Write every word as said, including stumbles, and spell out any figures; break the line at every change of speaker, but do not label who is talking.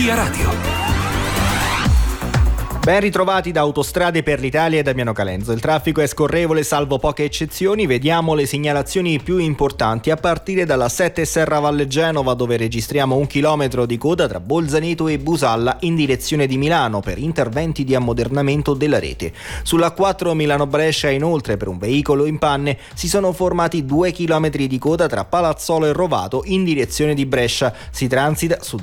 Via Radio.
Ben ritrovati da Autostrade per l'Italia e Damiano Calenzo. Il traffico è scorrevole salvo poche eccezioni. Vediamo le segnalazioni più importanti a partire dalla sette Serravalle Genova, dove registriamo un chilometro di coda tra Bolzaneto e Busalla in direzione di Milano per interventi di ammodernamento della rete. Sulla quattro Milano-Brescia inoltre, per un veicolo in panne, si sono formati due chilometri di coda tra Palazzolo e Rovato in direzione di Brescia. Si transita su